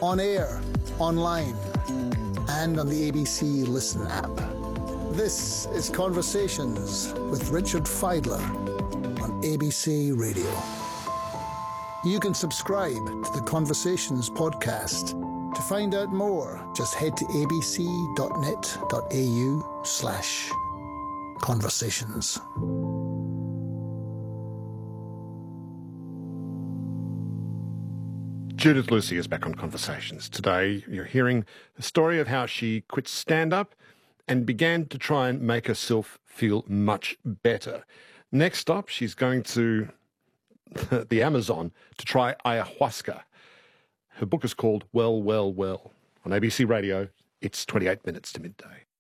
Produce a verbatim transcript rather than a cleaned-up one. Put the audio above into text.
on air, online, and on the A B C Listen app. This is Conversations with Richard Fidler on A B C Radio. You can subscribe to the Conversations podcast. To find out more, just head to abc.net.au slash conversations. Judith Lucy is back on Conversations. Today, you're hearing the story of how she quit stand-up and began to try and make herself feel much better. Next stop, she's going to the Amazon to try ayahuasca. Her book is called Well, Well, Well. On A B C Radio, it's twenty-eight minutes to midday.